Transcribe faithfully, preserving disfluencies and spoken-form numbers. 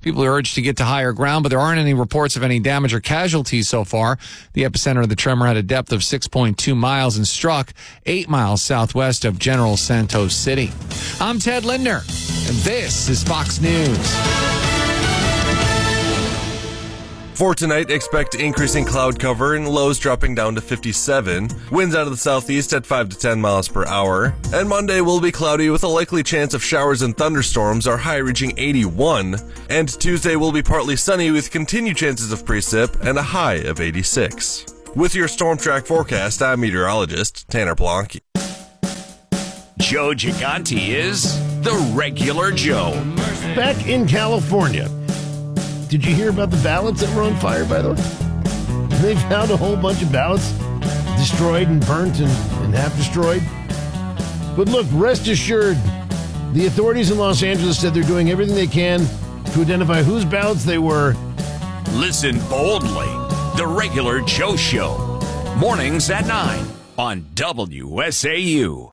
People are urged to get to higher ground, but there aren't any reports of any damage or casualties so far. The epicenter of the tremor had a depth of six point two miles and struck eight miles southwest of General Santos City. I'm Ted Lindner, and this is Fox News. For tonight, expect increasing cloud cover and lows dropping down to fifty-seven. Winds out of the southeast at five to ten miles per hour. And Monday will be cloudy with a likely chance of showers and thunderstorms, our high reaching eighty-one. And Tuesday will be partly sunny with continued chances of precip and a high of eighty-six. With your Storm Track forecast, I'm meteorologist Tanner Blanc. Joe Gigante is the regular Joe. Back in California. Did you hear about the ballots that were on fire, by the way? They found a whole bunch of ballots destroyed and burnt and, and half destroyed. But look, rest assured, the authorities in Los Angeles said they're doing everything they can to identify whose ballots they were. Listen boldly. The regular Joe Show. Mornings at nine on W S A U.